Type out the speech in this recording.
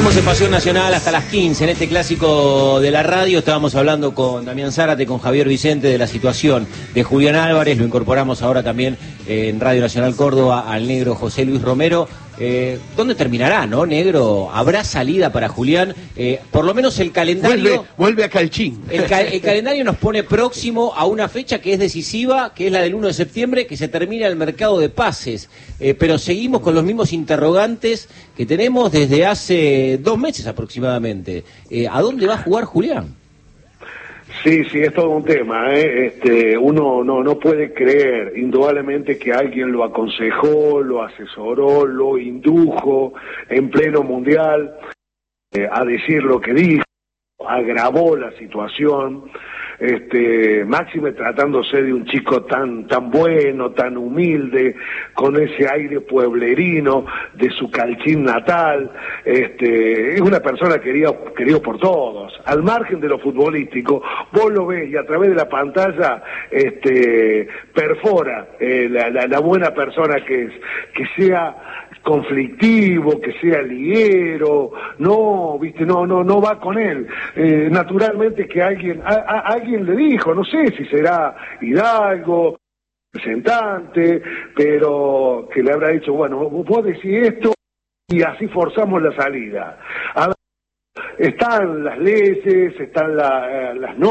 Seguimos en Pasión Nacional hasta las 15 en este clásico de la radio. Estábamos hablando con Damián Zárate, con Javier Vicente de la situación de Julián Álvarez. Lo incorporamos ahora también en Radio Nacional Córdoba al negro José Luis Romero. ¿Dónde terminará, no, negro? ¿Habrá salida para Julián? Por lo menos el calendario... Vuelve a Calchín. El calendario nos pone próximo a una fecha que es decisiva, que es la del 1 de septiembre, que se termina el mercado de pases. Pero seguimos con los mismos interrogantes que tenemos desde hace 2 meses aproximadamente. ¿A dónde va a jugar Julián? Sí, es todo un tema, uno no puede creer, indudablemente, que alguien lo aconsejó, lo asesoró, lo indujo en pleno mundial a decir lo que dijo, agravó la situación, máxime tratándose de un chico tan bueno, tan humilde, con ese aire pueblerino de su Calchín natal. Es una persona querido por todos, al margen de lo futbolístico. Vos lo ves y a través de la pantalla perfora la buena persona que es, que sea conflictivo, que sea liguero, no va con él. Naturalmente que alguien le dijo, no sé si será Hidalgo, representante, pero que le habrá dicho, bueno, vos decís esto y así forzamos la salida. Están las leyes, están las normas.